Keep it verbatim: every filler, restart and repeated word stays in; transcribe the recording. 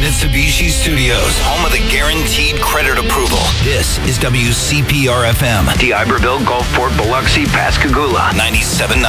Mitsubishi Studios, home of the guaranteed credit approval. This is W C P R F M. DeIberville, Gulfport, Biloxi, Pascagoula. ninety-seven point nine.